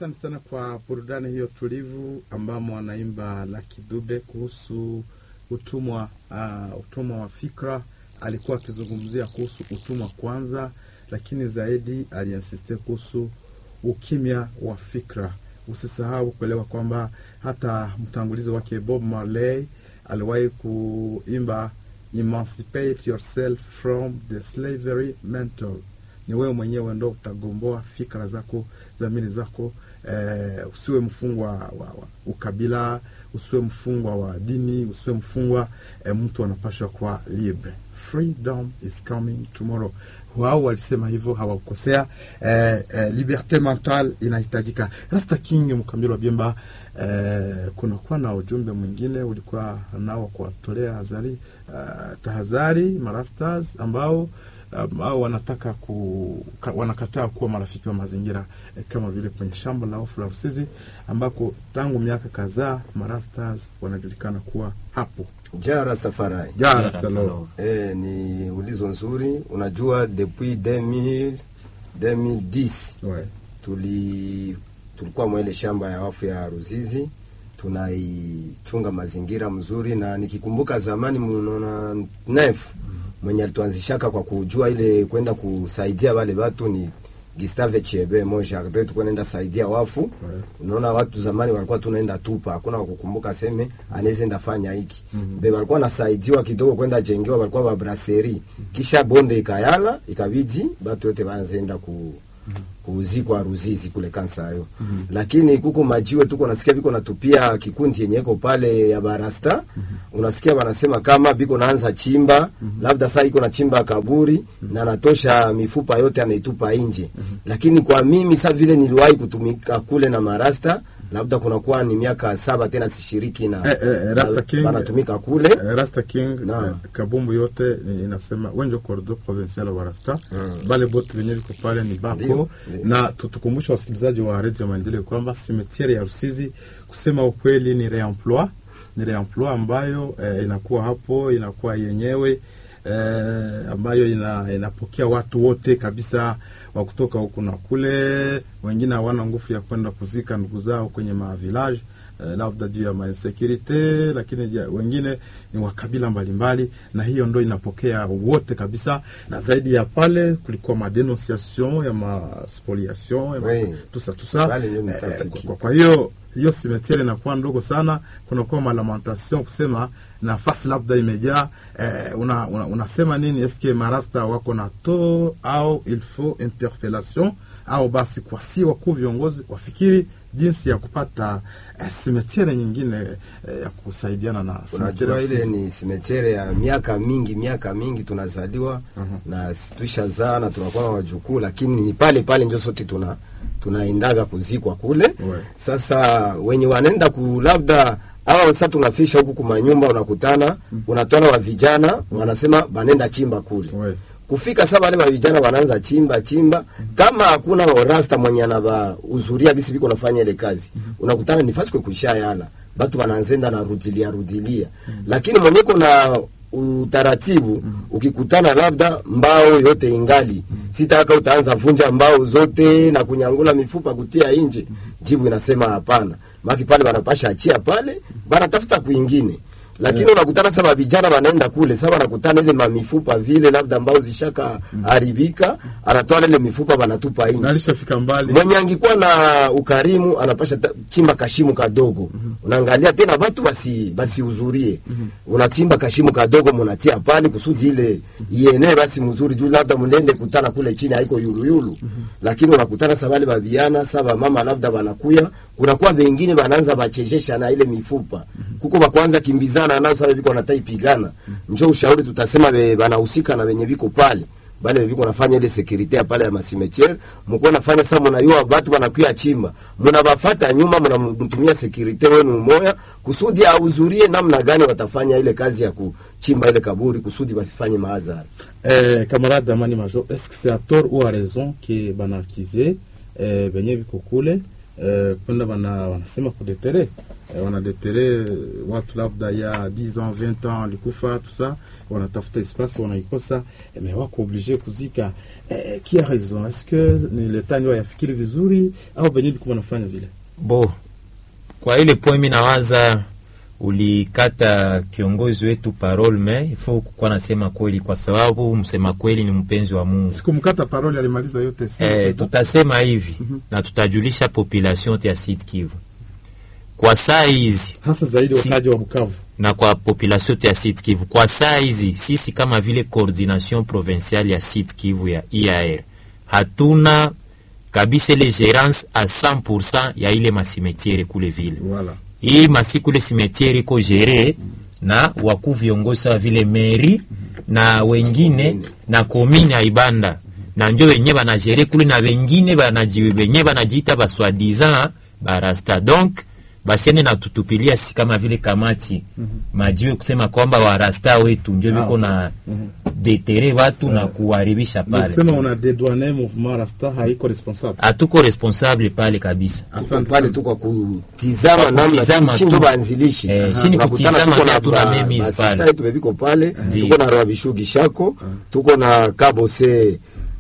Asante sana kwa burudani hiyo tulivu ambamo anaimba Lucky Dube kuhusu utumwa wa fikra. Alikuwa akizungumzia kuhusu utumwa kwanza, lakini zaidi aliinsiste kuhusu ukimya wa fikra. Usisahau kuelewa kwamba hata mtangulizi wake Bob Marley aliwahi kuimba emancipate yourself from the slavery mental. Ni wewe mwenyewe ndio utagomboa fikra zako, dhamiri zako. Usiwe mfungwa wa ukabila, usiwe mfungwa wa dini, usiwe mfungwa. Mtu anapaswa kuwa libre. Freedom is coming tomorrow. Wao walisema hivyo, hawakosea. Liberté mentale inahitajika. Rasta King Mkambilo Biemba, kuna kuwa na ujumbe mwingine ulikuwa nao kuwatolea tahadhari marastas ambao wanataka wanakataa kuwa marafiki wa mazingira, kama vile kwenye shamba la Ofu la Rusizi ambako tangu miaka kadhaa marastas wanajulikana kuwa hapo. Rastafari. Rastalo. Ni ulizo nzuri. Unajua depuis 2010 tulikuwa mwele shamba ya Ofu ya Rusizi, tunaichunga mazingira mzuri, na nikikumbuka zamani mnaona nefu mwenye alituanzishaka kwa kujua ile kwenda kusaidia wale watu ni Gustave Chebe moja ndio tukwenda saidia wafu. Unaona watu zamani walikuwa tunaenda tupa, hakuna kukumbuka seme anaweza enda fanya hiki. Ndio walikuwa nasaidiwa kidogo kwenda jengewa, walikuwa wa brasserie. Kisha bonde ikayala, ikabidi watu wote waanzeenda kuzikwa Ruzizi kule kansa hayo. Lakini kuko majiwe tuko nasikia biko natupia kikundi yenye iko pale ya barasta. Unasikia wanasema kama biko naanza chimba, labda saa iko na chimba kaburi na natosha mifupa yote anaitupa nje. Lakini kwa mimi sasa vile niliwahi kutumika kule na marasta, labda kuna kuwa ni miaka 7 tena sishiriki na Rasta King wanatumika kule. Rasta King kabumbu yote inasema wenjo corridor provincial wa Rasta. Bale bote wenyewe liko pale ni bako. Na tutukumbusha wasikilizaji wa Radio Maendeleo kwamba cimetière ya Rusizi kusema ukweli ni reemploi ambayo inakuwa hapo, inakuwa yenyewe ambayo inapokea watu wote kabisa wa kutoka huku na kule. Wengine hawana nguvu ya kwenda kuzika ndugu zao kwenye village, labda juu ya insecurity, lakini wengine ni wa kabila mbalimbali, na hiyo ndio inapokea wote kabisa. Na zaidi ya pale kulikuwa dénonciation ya spoliation tusa. Kwa hiyo cimetière inakuwa ndogo sana, kuna kwa lamentation kusema nafasi labda imejaa. Unasema nini? Eske marasta wako na to au il faut interpellation, au basi kwa si wakuu viongozi wafikiri jinsi ya kupata cimetière nyingine ya kusaidiana na cimetière ile. Ni cimetière ya miaka mingi tunazaliwa na tushazaa na tunakuwa wajukuu, lakini ni pale ndio sote tunaendaga kuzikwa kule. Sasa wenye wanaenda labda sasa tunafisha huku kwa nyumba, unakutana unatoa wa vijana wanasema banenda chimba kule. Kufika sasa wale wa vijana wanaanza chimba kama hakuna rasta mwenye anahudhuria gisi biko nafanya ile kazi, unakutana nifasi kwa kuisha yala watu wanaanzenda na rudilia. Lakini mwenye kuna utaratibu, ukikutana labda mbao yote ingali sitaka, utaanza vunja mbao zote na kunyangula mifupa kutia nje. Jibu inasema hapana, maki pale wanapasha achia pale, wanatafuta kwingine. Lakini unakutana sasa vijana wanaenda kule, sasa wanakutana ile mamifupa vile labda mbao zishaka haribika, anatoa ile mifupa wanatupa nje. Alishafika mbali. Mwenye angekuwa na ukarimu anapasha chimba kashimu kadogo. Unaangalia tena watu basi uzurie. Unachimba kashimu kadogo mnatia pale kusudi ile ienee basi mzuri juu labda mnende kutana kule chini haiko yulu. Lakini unakutana sasa wale babiana, sasa mama labda wanakuya, kunakuwa wengine wanaanza bachezesha na ile mifupa. Kuko wa kwanza kimbizana nao sasa biko wanataipigana. Njoo ushauri tutasema wanahusika na wenye biko pale. Bale biko nafanya ile security pale ya cimetière, mko nafanya sasa mnayua watu wanakuya chimba. Mnabafuata nyuma, mnamtumia security wenu moya kusudi auzurie namna gani watafanya ile kazi ya kuchimba ile kaburi kusudi basifanye maadhara. Camarade Amani Major, est-ce que c'est à tort ou à raison que banarkize benye biko kule kwenda wanasema kudetere wanadetere watu labda ya 10 ans 20 ans likufa tout ça, wanatafuta espace wanaikosa, mais wako obligé kuzika. Qui a raison? Est-ce que ni leta ndio yafikiri vizuri au benye biko wanafanya vile? Bo, kwa ile point mimi nawaza ulikata kiongozi wetu parole, mais il faut kuwa nasema kweli, kwa sababu msema kweli ni mpenzi wa Mungu. Sikumkata parole, alimaliza yote. Tutasema hivi na tutajulisha population ya Sud Kivu kwa saa hizi, hasa zaidi wakaji wa Bukavu na kwa population ya Sud Kivu kwa saa hizi. Sisi kama vile coordination provinciale ya Sud Kivu ya IAR hatuna kabisa ile gérance à 100% ya ile masimetiere kule vile. Voilà. Hii masiku ile simetiere iko gere na wakuu viongozi wa vile mairie na wengine na commune ya Ibanda, na ndio wenyewe banajere kule, na wengine banajiita baswadiza barasta. Donc basiene na tutupilia si kama vile kamati majiwe kusema kwamba warasta wetu ndio biko na detere watu na kuharibisha pale. Kusema una dédouaner mouvement rasta haiko responsable. Hatuko responsable pale kabisa. Asante pale tu kwa kutizama namna chindo banzilishi. Chini kutizama na tuna memizi pale. Sasa tumebiko pale, tuko na Rabishugi Shako, tuko na Kabose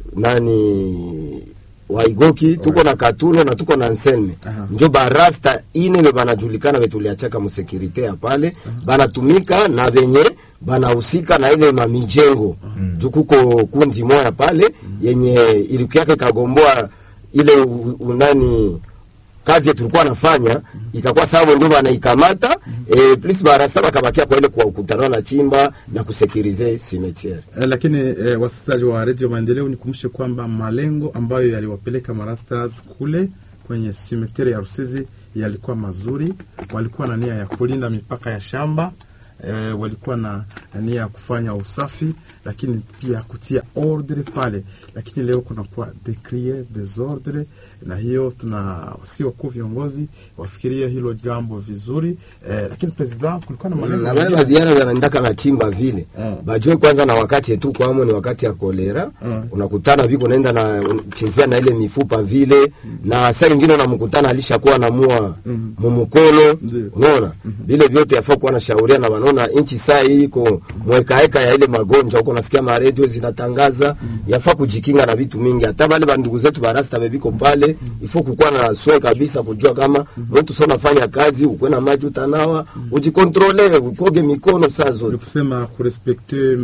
nani Waigoki, tuko na Katulo na tuko na Nselme. Njo barasta ine banajulikana betuliachaka mu security ya pale, banatumika na benye banahusika na ile mamijengo. Jukuko kundi moja pale yenye ilikuwa kagomboa ile unani kazi tulikuwa nafanya ikakuwa sawa, ndio banaikamata please barasta bakabakia kwa ile kwa ukutana na chimba na kusekirize cimetière. Lakini wasikilizaji wa Radio Maendeleo, nikumbushe kwamba malengo ambayo yaliwapeleka marastas kule kwenye cimetière ya Rusizi yalikuwa mazuri. Walikuwa na nia ya kulinda mipaka ya shamba, walikuwa na nia ya kufanya usafi, lakini pia kutia ordre pale. Lakini leo kuna kwa décrier désordre, na hiyo sio kwa viongozi wafikiria hilo jambo vizuri. Lakini president kulikuwa na malengo na wale vijana wanaendaka na chimba vile bajue kwanza, na wakati yetu kwa ni wakati ya kolera, unakutana viko naenda na chezea na ile mifupa vile, na saa nyingine unamkutana alishakuwa na mua mumukono, unaona vile vyote yafaa kuwa na shauria, na wanaona inchi saa hii iko mwekaeka ya ile magonjwa huko, nasikia ma radio zinatangaza yafaa kujikinga na vitu mingi. Hata wale bandugu zetu barasta bebiko pale ifo kukuwa na soe kabisa, kujua kama mtu sio nafanya kazi uko na maji utanawa, ujikontrole, ukoge mikono saa zote. Kusema kurespecte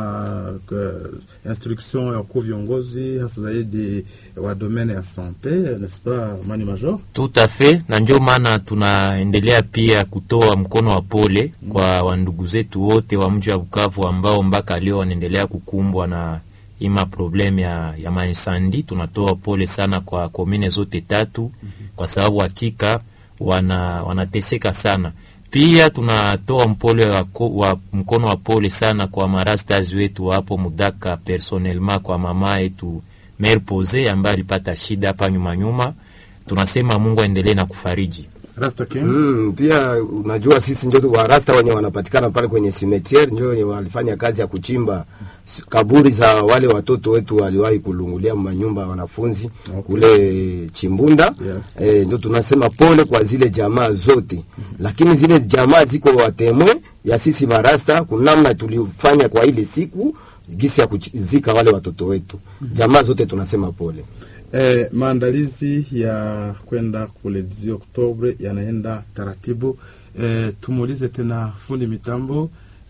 instruction ya kwa viongozi hasa zaidi wa domaine ya santé, n'est-ce pas Mani Major? Tout à fait, na ndio maana tunaendelea pia kutoa mkono wa pole kwa wandugu zetu wote wa mji wa Bukavu ambao mpaka leo wanaendelea kukumbwa na ima problem ya mainsandi. Tunatoa pole sana kwa komine zote tatu, kwa sababu hakika wanateseka sana. Pia tunatoa mkono wa pole sana kwa marastas wetu hapo Mudaka, personnellement kwa mama yetu Mère Pose ambaye alipata shida hapa nyuma. Tunasema Mungu aendelee na kufariji. Rasta King. Pia unajua sisi ndio wa rasta wenye wanapatikana pale kwenye cimetière, ndio wenye walifanya kazi ya kuchimba kaburi za wale watoto wetu waliwahi kulungulia manyumba ya wanafunzi kule Chimbunda. Ndio tunasema pole kwa zile jamaa zote. Lakini zile jamaa ziko watemwe ya sisi marasta kunamna tulifanya kwa ile siku gisi ya kuzika wale watoto wetu. Jamaa zote tunasema pole. Maandalizi ya kwenda kule 10 Oktobre yanaenda taratibu. Tumuulize tena fundi mitambo,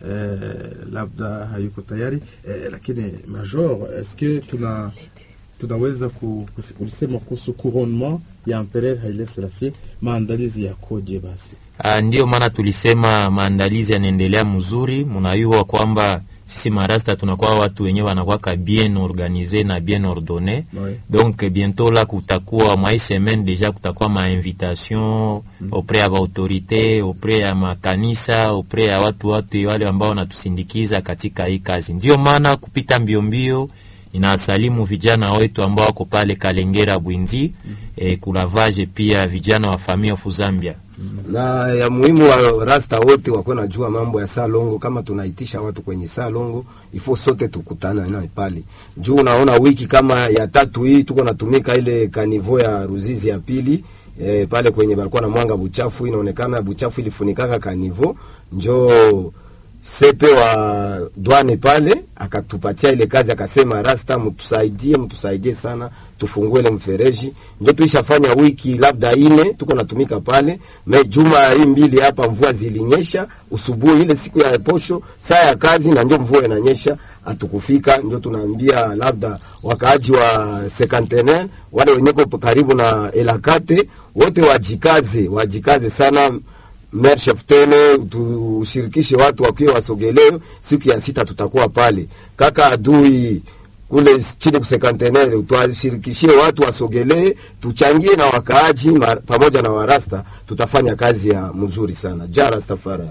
labda hayuko tayari, lakini Major, est-ce que tunaweza ulisema kuhusu couronnement ya Empereur Haile Selassie, maandalizi ya koje basi? Ndio maana tulisema maandalizi yanaendelea mzuri. Mnayua kwamba sisi marasta tunakuwa watu wenyewe wanakuwa bien organisé na bien ordonné. Donc bientôt là kutakuwa mwa semaine déjà kutakuwa ma invitation auprès ya autorité, auprès ya makanisa, auprès ya watu wote wale ambao wanatusindikiza katika hii kazi. Ndio maana kupita mbio inasalimu vijana wetu ambao wako pale Kalengera Bwinzi, kulavage pia vijana wa familia of Zambia. Na ya muhimu wa rasta wote wako najua mambo ya salongo. Kama tunaitisha watu kwenye salongo, ifo sote tukutana na pale. Juu unaona wiki kama ya 3 hii tuko natumika ile kanivo ya Ruzizi ya pili pale kwenye balikuwa na mwanga buchafu, inaonekana buchafu ilifunikaka kanivo, njoo sepe wa douane pale akatupatia ile kazi, akasema rasta, mtusaidie sana tufungue ile mfereji. Ndio tuishafanya wiki labda 4 tuko natumika pale. Juma hii 2 hapa mvua zilinyesha usubuhi ile siku ya posho saa ya kazi, na ndio mvua inanyesha atukufika. Ndio tunaambia labda wakaaji wa Sekantenaire wale wenyeko karibu na Elakate wote wajikaze sana. Maire Sheftene tushirikishe watu wakiwa wasogelee, siku ya 6 tutakuwa pale. Kaka adui kule chini kusekantenere, tuwashirikishie watu wasogelee, tuchangie na wakaaji pamoja na warasta, tutafanya kazi ya mzuri sana. Rastafari.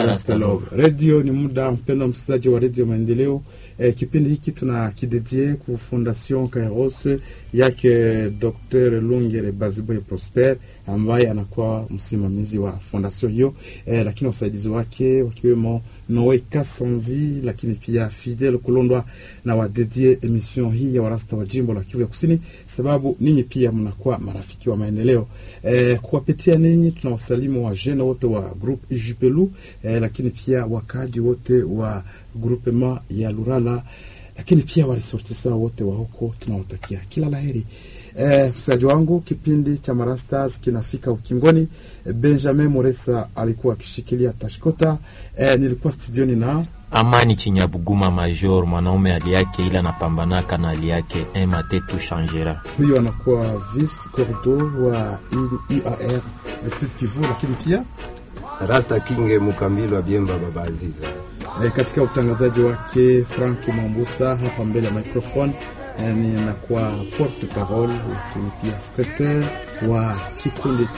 Radio ni muda, mpendwa msikilizaji wa Radio Maendeleo. Kipindi hiki tuna kidedie ku Fondation Kairos yake Dr. Lungere Baziboye Prosper, ambaye anakuwa msimamizi wa fondation hiyo, lakini wasaidizi wake wakiwemo Noe Kasanzi, lakini pia Fidel Kulondwa, na wadedie emission hii ya warasta wa jimbo la Kivu ya Kusini, sababu ninyi pia mnakuwa marafiki wa maendeleo. Kuwapitia ninyi tunawasalimu wa jene wote wa groupe Jupelu, lakini pia wakaji wote wa groupement ya Lurala, lakini pia walisortisa wote wa huko, tunawatakia kila laheri. Msaji wangu, kipindi cha Marastas kinafika ukingoni. Benjamin Moresa alikuwa akishikilia tashkota, nilikuwa studioni na Amani Chinyabuguma Major, mwanaume hali yake ila napambanaka na hali yake matetu changera. Huyo anakuwa vice cordo wa UAR Sud Kivu, lakini pia Rasta King Mukambilo Biemba Baba Aziza. Katika utangazaji wake Frank Mambusa, hapa mbele ya microphone ni nakuwa porte parole, lakini pia secretary wa kikundi